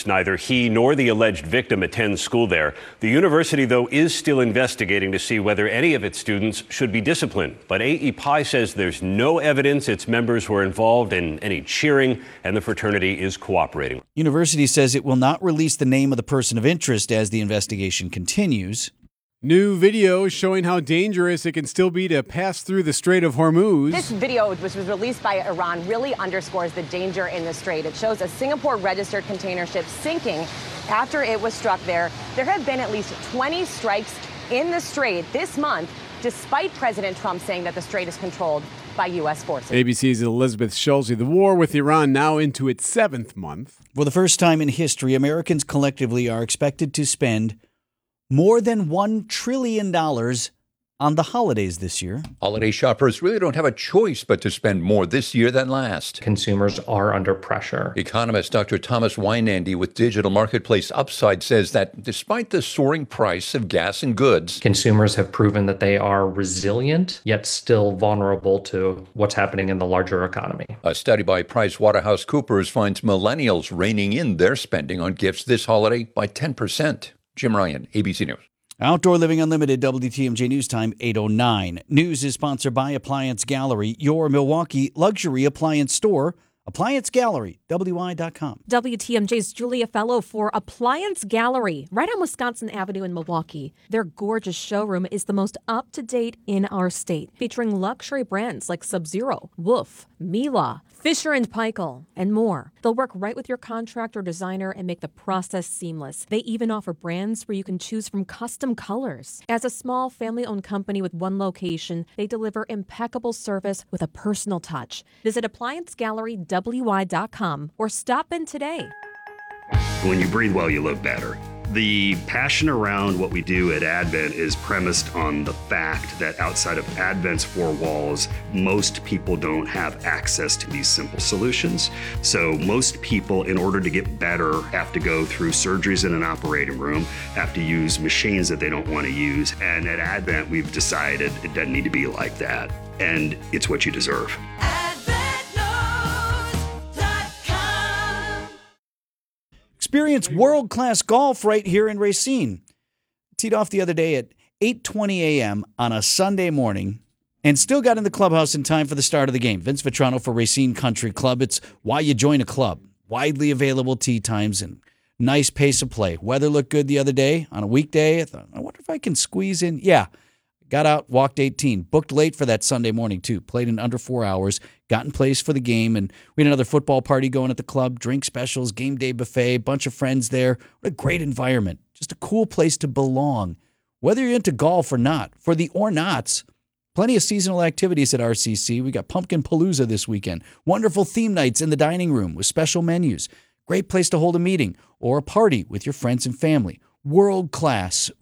schools. Neither he nor the alleged victim attend school there. The university, though, is still investigating to see whether any of its students should be disciplined. But AEPI says there's no evidence its members were involved in any cheering, and the fraternity is cooperating. University says it will not release the name of the person of interest as the investigation continues. New video showing how dangerous it can still be to pass through the Strait of Hormuz. This video, which was released by Iran, really underscores the danger in the strait. It shows a Singapore-registered container ship sinking after it was struck there. There have been at least 20 strikes in the strait this month, despite President Trump saying that the strait is controlled by U.S. forces. ABC's Elizabeth Schulze. The war with Iran now into its 7th month. For the first time in history, Americans collectively are expected to spend more than $1 trillion on the holidays this year. Holiday shoppers really don't have a choice but to spend more this year than last. Consumers are under pressure. Economist Dr. Thomas Weinandy with Digital Marketplace Upside says that despite the soaring price of gas and goods, consumers have proven that they are resilient, yet still vulnerable to what's happening in the larger economy. A study by PricewaterhouseCoopers finds millennials reining in their spending on gifts this holiday by 10%. Jim Ryan, ABC News. Outdoor Living Unlimited, WTMJ News Time, 8:09. News is sponsored by Appliance Gallery, your Milwaukee luxury appliance store. Appliance Gallery, WI.com. WTMJ's Julia Fellow for Appliance Gallery, right on Wisconsin Avenue in Milwaukee. Their gorgeous showroom is the most up-to-date in our state, featuring luxury brands like Sub-Zero, Wolf, Miele, Fisher & Paykel, and more. They'll work right with your contractor or designer and make the process seamless. They even offer brands where you can choose from custom colors. As a small family-owned company with one location, they deliver impeccable service with a personal touch. Visit ApplianceGalleryWI.com or stop in today. When you breathe well, you live better. The passion around what we do at Advent is premised on the fact that outside of Advent's four walls, most people don't have access to these simple solutions. So most people, in order to get better, have to go through surgeries in an operating room, have to use machines that they don't want to use. And at Advent, we've decided it doesn't need to be like that. And it's what you deserve. Experience world-class golf right here in Racine. Teed off the other day at 8:20 a.m. on a Sunday morning and still got in the clubhouse in time for the start of the game. Vince Vitrano for Racine Country Club. It's why you join a club. Widely available tee times and nice pace of play. Weather looked good the other day on a weekday. I thought, I wonder if I can squeeze in. Yeah. Got out, walked 18. Booked late for that Sunday morning, too. Played in under 4 hours. Got in place for the game. And we had another football party going at the club. Drink specials, game day buffet, bunch of friends there. What a great environment. Just a cool place to belong. Whether you're into golf or not, for the or nots, plenty of seasonal activities at RCC. We got Pumpkin Palooza this weekend. Wonderful theme nights in the dining room with special menus. Great place to hold a meeting or a party with your friends and family. World class.